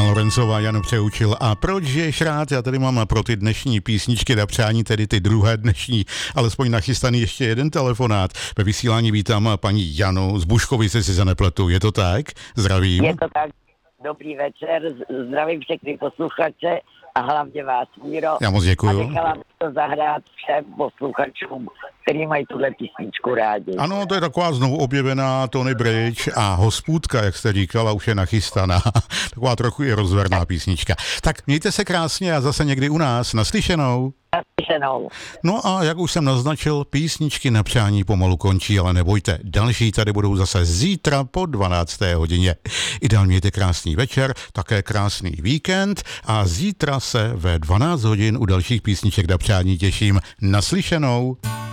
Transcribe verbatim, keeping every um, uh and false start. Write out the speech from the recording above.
Jana Lorencová, Jan Přeučil. A proč žiješ rád? Já tady mám pro ty dnešní písničky na přání, tedy ty druhé dnešní, alespoň nachystaný ještě jeden telefonát. Ve vysílání vítám paní Janu z Buškovice, si se nepletu. Je to tak? Zdravím. Je to tak. Dobrý večer, zdravím všechny posluchače a hlavně vás, Míro. Já moc děkuju. A nechala bych to zahrát všem posluchačům, který mají tuhle písničku rádi. Ano, to je taková znovu objevená Tony Bridge a Hospůdka, jak jste říkala, už je nachystaná. Taková trochu i rozverná písnička. Tak mějte se krásně a zase někdy u nás. Naslyšenou. Naslyšenou. No a jak už jsem naznačil, písničky na přání pomalu končí, ale nebojte, další tady budou zase zítra po dvanácté hodině. Ideálně mějte krásný večer, také krásný víkend a zítra se ve dvanáct hodin u dalších písniček na přání těším. Naslyšenou.